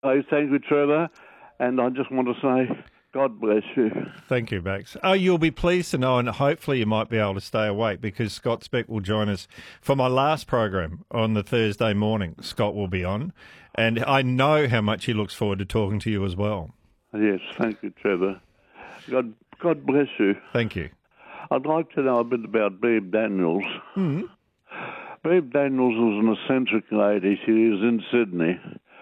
Hey, thank you, Trevor. And I just want to say, God bless you. Thank you, Max. Oh, you'll be pleased to know, and hopefully you might be able to stay awake because Scott Speck will join us for my last program on the Thursday morning. Scott will be on, and I know how much he looks forward to talking to you as well. Yes, thank you, Trevor. God bless you. Thank you. I'd like to know a bit about Beeb Daniels. Beeb Daniels was an eccentric lady. She was in Sydney.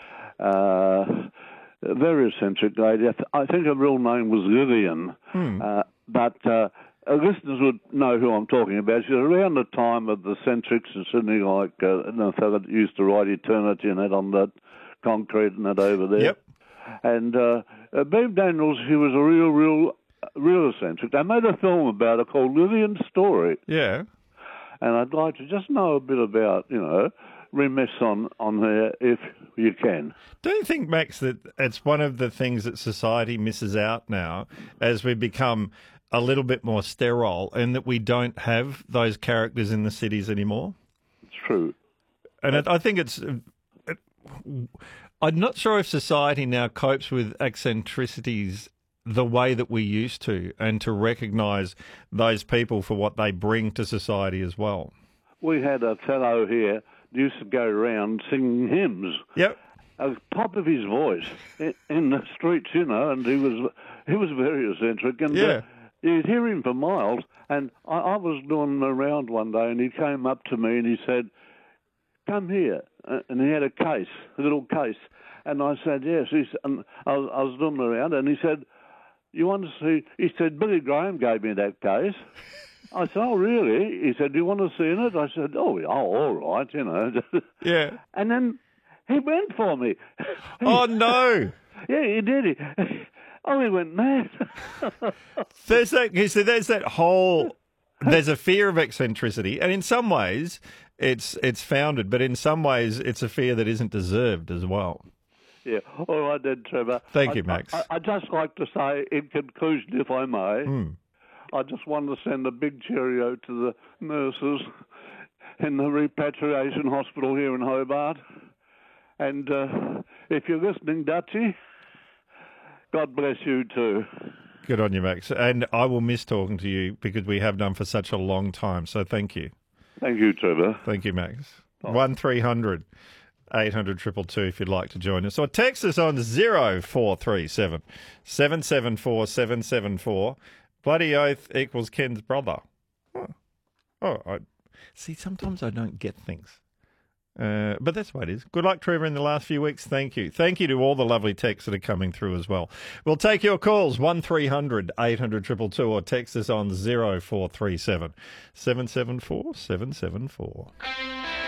A very eccentric lady. I think her real name was Lillian. But listeners would know who I'm talking about. She was around the time of the eccentrics in Sydney, like the fellow that used to write Eternity and that on that concrete and that over there. Yep. And Beeb Daniels, she was a real eccentric. They made a film about her called Lillian's Story. Yeah. And I'd like to just know a bit about, remiss on her if you can. Don't you think, Max, that it's one of the things that society misses out now as we become a little bit more sterile and that we don't have those characters in the cities anymore? It's true. And I think I'm not sure if society now copes with eccentricities the way that we used to, and to recognise those people for what they bring to society as well. We had a fellow here who used to go around singing hymns. Yep. At the top of his voice in the streets, and he was very eccentric. And you'd hear him for miles. And I was doing around one day, and he came up to me and he said, "Come here." And he had a little case. And I said, "Yes." And I was doing around, and he said, "You want to see?" He said, "Billy Graham gave me that case." I said, "Oh, really?" He said, "Do you want to see it?" I said, "Oh, all right, Yeah. And then he went for me. Oh, no. Yeah, he did. He went mad. There's a fear of eccentricity, and in some ways it's founded, but in some ways it's a fear that isn't deserved as well. Yeah. All right then, Trevor. Thank you, Max. I'd just like to say, in conclusion, if I may, I just want to send a big cheerio to the nurses in the repatriation hospital here in Hobart. And if you're listening, Dutchie, God bless you too. Good on you, Max. And I will miss talking to you because we have done for such a long time. So thank you. Thank you, Trevor. Thank you, Max. 1300 800 222 if you'd like to join us. Or text us on 0437 774 774. Bloody oath equals Ken's brother. See, sometimes I don't get things. But that's what it is. Good luck, Trevor, in the last few weeks. Thank you. Thank you to all the lovely texts that are coming through as well. We'll take your calls, 1300 800 222, or text us on 0437 774 774.